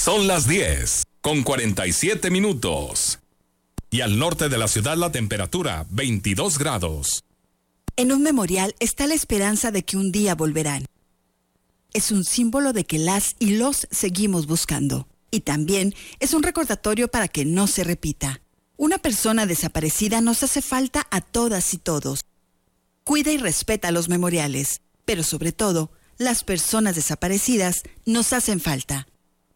Son las 10:47. Y al norte de la ciudad la temperatura 22 grados. En un memorial está la esperanza de que un día volverán. Es un símbolo de que las y los seguimos buscando. Y también es un recordatorio para que no se repita. Una persona desaparecida nos hace falta a todas y todos. Cuida y respeta los memoriales, pero sobre todo, las personas desaparecidas nos hacen falta.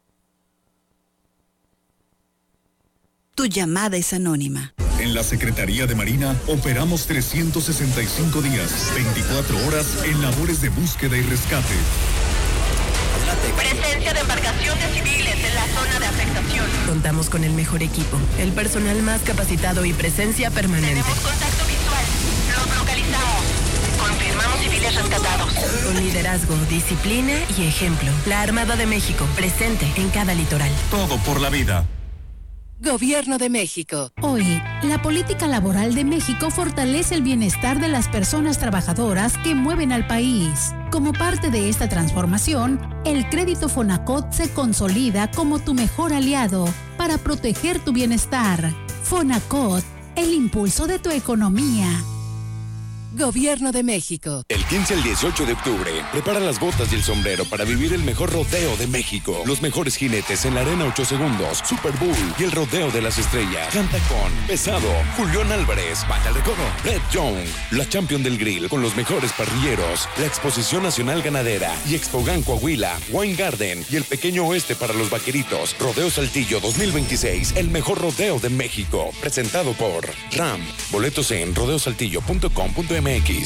Tu llamada es anónima. En la Secretaría de Marina operamos 365 días, 24 horas en labores de búsqueda y rescate. Presencia de embarcaciones civiles en la zona de afectación. Contamos con el mejor equipo, el personal más capacitado y presencia permanente. Tenemos contacto visual. Los localizamos. Confirmamos civiles rescatados. Con liderazgo, disciplina y ejemplo. La Armada de México, presente en cada litoral. Todo por la vida. Gobierno de México. Hoy, la política laboral de México fortalece el bienestar de las personas trabajadoras que mueven al país. Como parte de esta transformación, el crédito Fonacot se consolida como tu mejor aliado para proteger tu bienestar. Fonacot, el impulso de tu economía. Gobierno de México. El 15 al 18 de octubre, prepara las botas y el sombrero para vivir el mejor rodeo de México. Los mejores jinetes en la Arena 8 Segundos, Super Bowl y el Rodeo de las Estrellas. Canta con Pesado, Julián Álvarez, Baja el Recodo, Brett Young, la Champion del Grill con los mejores parrilleros, la Exposición Nacional Ganadera y Expogan Coahuila, Wine Garden y el Pequeño Oeste para los Vaqueritos. Rodeo Saltillo 2026, el mejor rodeo de México. Presentado por RAM. Boletos en rodeosaltillo.com.mx.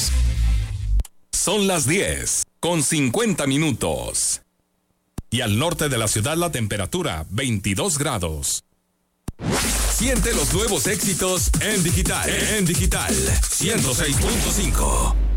Son las 10:50. Y al norte de la ciudad la temperatura 22 grados. Siente los nuevos éxitos en digital. En digital 106.5.